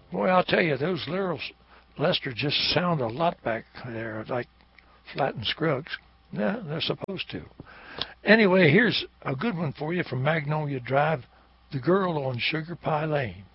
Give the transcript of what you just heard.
Boy, I'll tell you, those lyrics, Lester, just sound a lot back there, like Flatt and Scruggs. Yeah, they're supposed to. Anyway, here's a good one for you from Magnolia Drive, The Girl on Sugar Pie Lane.